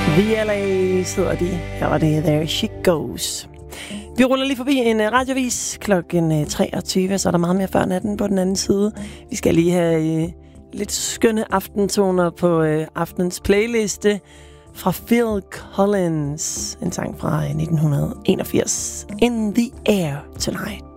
VLA sidder de. Her var det There She Goes. Vi ruller lige forbi en radiovis klokken 23, så er der meget mere før natten på den anden side. Vi skal lige have lidt skønne aftentoner på aftenens playliste fra Phil Collins. En sang fra 1981. In the Air Tonight.